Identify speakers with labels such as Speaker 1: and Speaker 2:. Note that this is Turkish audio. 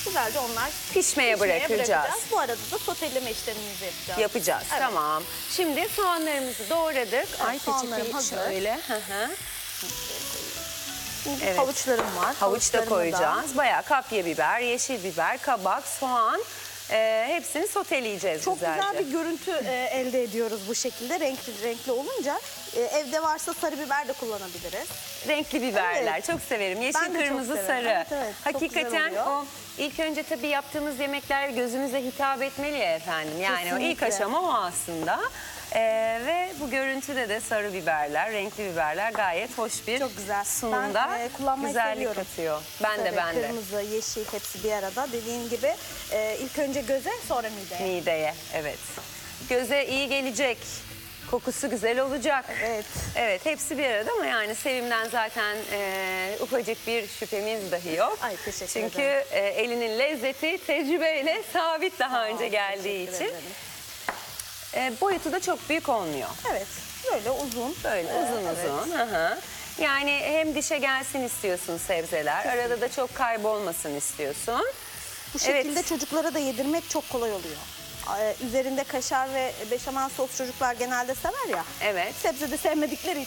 Speaker 1: güzelce onlar
Speaker 2: Pişmeye bırakacağız.
Speaker 1: Bu arada da soteleme işlemimizi yapacağız. Evet.
Speaker 2: Tamam. Şimdi soğanlarımızı doğradık.
Speaker 1: Evet, soğanlarım
Speaker 2: peçeteyi
Speaker 1: hazır.
Speaker 2: şöyle. Hı hı. Evet.
Speaker 1: Havuçlarım var.
Speaker 2: Havuç da
Speaker 1: Havuçlarımı
Speaker 2: koyacağız. Bayağı kapya biber, yeşil biber, kabak, soğan. Hepsini soteleyeceğiz
Speaker 1: Çok
Speaker 2: güzelce.
Speaker 1: güzel bir görüntü elde ediyoruz bu şekilde. Renkli olunca. Evde varsa sarı biber de kullanabiliriz.
Speaker 2: Renkli biberler.
Speaker 1: Evet.
Speaker 2: Çok severim. Yeşil,
Speaker 1: Ben de çok
Speaker 2: kırmızı,
Speaker 1: severim.
Speaker 2: sarı.
Speaker 1: Evet, evet. Çok güzel
Speaker 2: Hakikaten
Speaker 1: oluyor.
Speaker 2: o ilk önce tabii yaptığımız yemekler gözümüze hitap etmeli ya efendim. Yani o ilk
Speaker 1: Kesinlikle.
Speaker 2: aşama o aslında. Ve bu görüntüde de sarı biberler, renkli biberler gayet hoş bir
Speaker 1: Çok güzel.
Speaker 2: sunumda
Speaker 1: Ben kullanmayı
Speaker 2: güzellik
Speaker 1: seviyorum.
Speaker 2: katıyor. Ben de.
Speaker 1: Kırmızı, yeşil hepsi bir arada. Dediğin gibi ilk önce göze sonra mideye.
Speaker 2: Mideye, evet. Göze iyi gelecek. Kokusu güzel olacak.
Speaker 1: Evet.
Speaker 2: Evet, hepsi bir arada ama yani Sevim'den zaten ufacık bir şüphemiz dahi yok.
Speaker 1: Ay, teşekkür
Speaker 2: Çünkü
Speaker 1: ederim.
Speaker 2: elinin lezzeti tecrübeyle sabit daha önce geldiği
Speaker 1: Teşekkür
Speaker 2: için.
Speaker 1: ederim.
Speaker 2: Boyutu da çok büyük olmuyor.
Speaker 1: Evet. Böyle uzun.
Speaker 2: Böyle uzun
Speaker 1: evet.
Speaker 2: uzun. Hı hı. Yani hem dişe gelsin istiyorsun sebzeler. Arada da çok kaybolmasın istiyorsun.
Speaker 1: Bu şekilde çocuklara da yedirmek çok kolay oluyor. Üzerinde kaşar ve beşamel sos çocuklar genelde sever ya.
Speaker 2: Evet.
Speaker 1: Sebze de sevmedikleri